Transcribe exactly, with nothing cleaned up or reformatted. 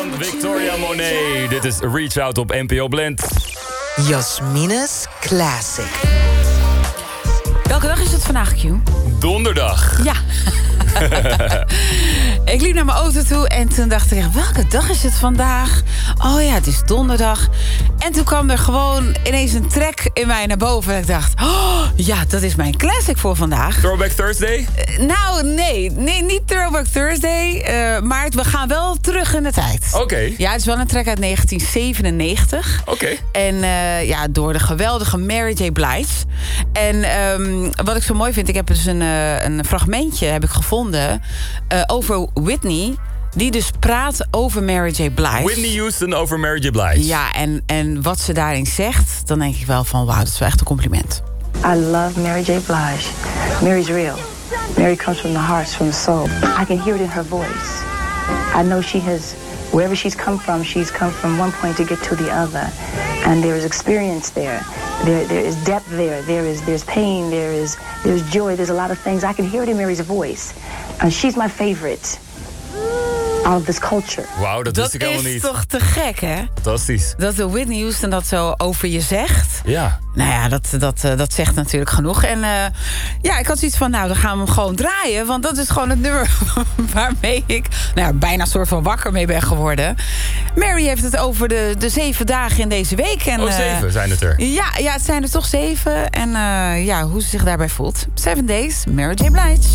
van Victoria Monet. Dit is Reach Out op N P O Blend. Jasmine's Classic. Welke dag is het vandaag, Q? Donderdag. Ja. Ik liep naar mijn auto toe en toen dacht ik... welke dag is het vandaag? Oh ja, het is donderdag. En toen kwam er gewoon ineens een track in mij naar boven. En ik dacht, oh, ja, dat is mijn classic voor vandaag. Throwback Thursday? Uh, nou, nee. nee. Niet Throwback Thursday. Uh, maar we gaan wel terug in de tijd. Oké. Okay. Ja, het is wel een track uit negentien zevenennegentig. Oké. Okay. En uh, ja, door de geweldige Mary J. Blige. En um, wat ik zo mooi vind... ik heb dus een, uh, een fragmentje heb ik gevonden... Uh, over Whitney... die dus praat over Mary J. Blige. Whitney Houston over Mary J. Blige. Ja, en, en wat ze daarin zegt... dan denk ik wel van, wauw, dat is wel echt een compliment. I love Mary J. Blige. Mary's real. Mary comes from the heart, from the soul. I can hear it in her voice. I know she has... wherever she's come from, she's come from one point to get to the other. And there is experience there. There, there is depth there. There is, there's pain. There is, there's joy. There's a lot of things. I can hear it in Mary's voice. And she's my favorite out of this culture. Wauw, dat wist ik helemaal niet. Dat is toch te gek, hè? Fantastisch. Dat de Whitney Houston dat zo over je zegt. Ja. Nou ja, dat, dat, dat zegt natuurlijk genoeg. En uh, ja, ik had zoiets van, nou, dan gaan we hem gewoon draaien. Want dat is gewoon het nummer waarmee ik nou ja, bijna een soort van wakker mee ben geworden. Mary heeft het over de, de zeven dagen in deze week. En, oh, zeven uh, zijn het er. Ja, ja, het zijn er toch zeven. En uh, ja, hoe ze zich daarbij voelt. Seven Days, Mary J. Blige.